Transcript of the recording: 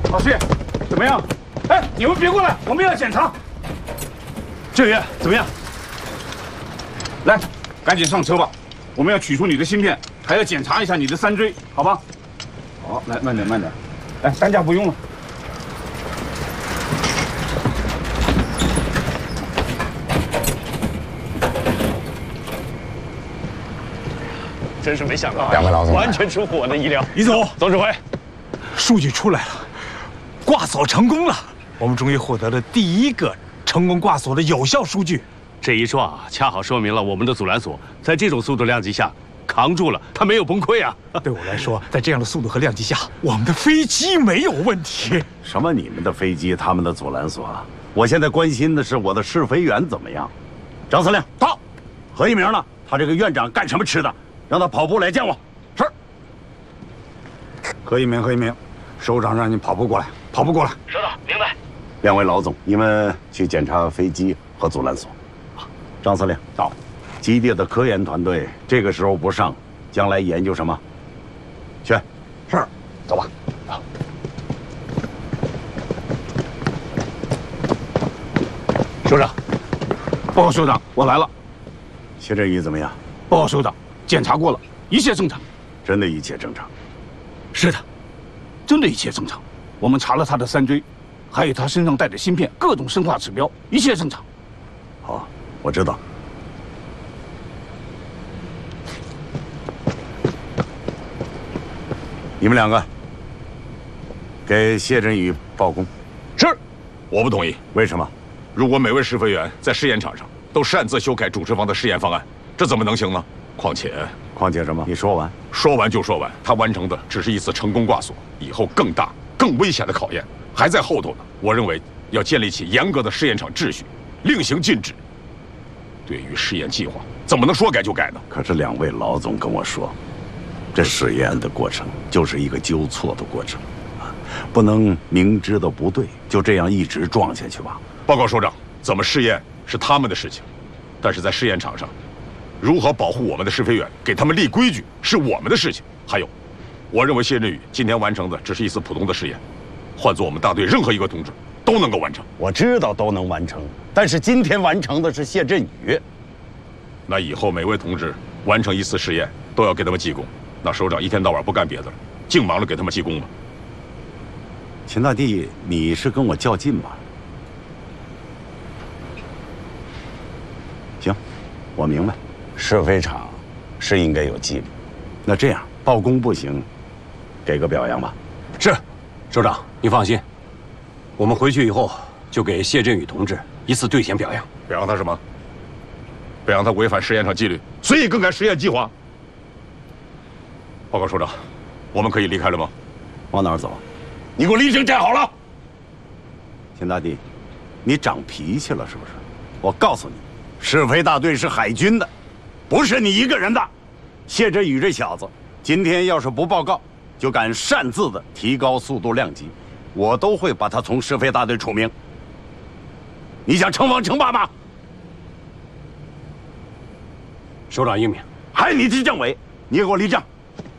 老师，怎么样？哎，你们别过来，我们要检查。 郑源怎么样？ 来，赶紧上车吧，我们要取出你的芯片，还要检查一下你的3锥，好吧？好，来，慢点，慢点。来，担架不用了。 真是没想到， 两位老总， 完全出乎我的意料。 李总， 总指挥， 数据出来了，挂锁成功了，我们终于获得了第一个成功挂锁的有效数据。 这一撞啊，恰好说明了我们的阻拦锁在这种速度量级下扛住了，它没有崩溃啊。 对我来说，在这样的速度和量级下，我们的飞机没有问题。 什么你们的飞机，他们的阻拦锁？我现在关心的是我的试飞员怎么样。张司令到，何一鸣呢？他这个院长干什么吃的？让他跑步来见我。是。何一鸣，首长让你跑步过来，跑步过来。 收到，明白。 两位老总，你们去检查飞机和阻拦锁。张司令到，基地的科研团队这个时候不上，将来研究什么？去。是。走吧。啊。 首长，报告首长，我来了。 谢振宇怎么样？ 报告首长，检查过了，一切正常。 真的一切正常。 是的，真的一切正常。我们查了他的3锥，还有他身上带的芯片，各种生化指标，一切正常。 好，我知道。你们两个给谢振宇报功。 是，我不同意。 为什么？ 如果每位试飞员在试验场上都擅自修改主持方的试验方案，这怎么能行呢？况且什么？你说完。 说完就说完。他完成的只是一次成功挂锁，以后更大、更危险的考验还在后头呢。我认为要建立起严格的试验场秩序，令行禁止。对于试验计划，怎么能说改就改呢？ 可是两位老总跟我说，这试验的过程就是一个纠错的过程，不能明知道不对就这样一直撞下去吧？ 报告首长，怎么试验是他们的事情，但是在试验场上，如何保护我们的试飞员，给他们立规矩是我们的事情。还有，我认为谢振宇今天完成的只是一次普通的试验，换做我们大队任何一个同志都能够完成。 我知道都能完成，但是今天完成的是谢振宇。 那以后每位同志完成一次试验都要给他们记功，那首长一天到晚不干别的了，净忙着给他们记功了。 秦大帝，你是跟我较劲吧？行，我明白，试飞场是应该有纪律。那这样报功不行，给个表扬吧。 是，首长，你放心，我们回去以后就给谢振宇同志一次兑现表扬。 表扬他什么？表扬他违反试验场纪律，随意更改实验计划。报告首长，我们可以离开了吗？ 往哪儿走？ 你给我立正站好了。 秦大帝，你长脾气了是不是？我告诉你，试飞大队是海军的，不是你一个人的。谢振宇这小子，今天要是不报告，就敢擅自的提高速度量级，我都会把他从试飞大队除名。你想称王称霸吗？ 首长英明。 还你这政委，你给我立正。